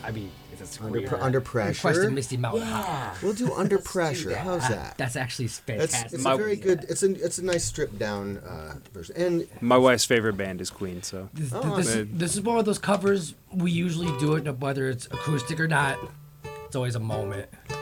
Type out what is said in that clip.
I mean, if it's Under queer, under Request pressure. of Misty Mountain High. Yeah. We'll do Under Let's do Pressure. that. How's that? That's actually It's fantastic. a very good. It's a nice stripped down version. And My wife's favorite band is Queen, so This is one of those covers we usually do it, whether it's acoustic or not. It's always a moment.